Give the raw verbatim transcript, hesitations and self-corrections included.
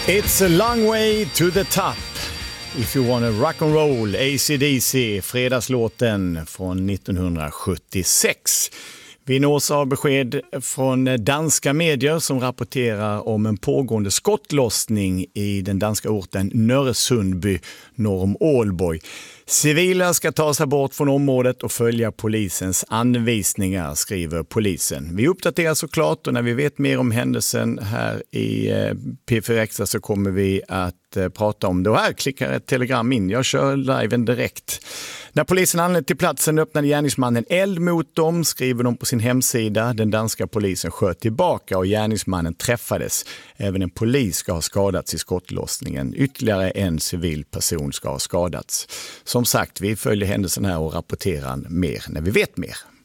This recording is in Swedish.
It's a long way to the top. If you wanna rock and roll, A C D C, fredagslåten från nittonhundrasjuttiosex. Vi nås av besked från danska medier som rapporterar om en pågående skottlossning i den danska orten Nörresundby norr om Ålborg. Civila ska ta sig bort från området och följa polisens anvisningar, skriver polisen. Vi uppdaterar såklart, och när vi vet mer om händelsen här i P fyra Extra så kommer vi att prata om det. Och här klickar ett telegram in. Jag kör liven direkt. När polisen anlände till platsen öppnade gärningsmannen eld mot dem, skriver de på sin hemsida. Den danska polisen sköt tillbaka och gärningsmannen träffades. Även en polis ska ha skadats i skottlossningen. Ytterligare en civil person ska ha skadats. Som sagt, vi följer händelsen här och rapporterar mer när vi vet mer.